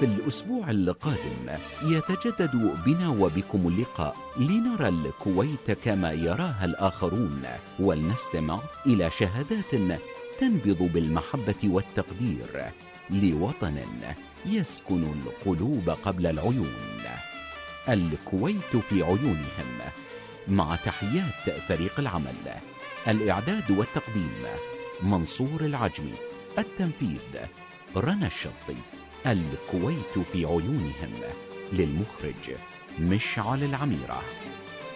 في الأسبوع القادم يتجدد بنا وبكم اللقاء لنرى الكويت كما يراها الآخرون، ولنستمع إلى شهادات تنبض بالمحبة والتقدير لوطن يسكن القلوب قبل العيون. الكويت في عيونهم. مع تحيات فريق العمل، الإعداد والتقديم منصور العجمي، التنفيذ رنا الشطي. الكويت في عيونهم، للمخرج مشعل العميرة.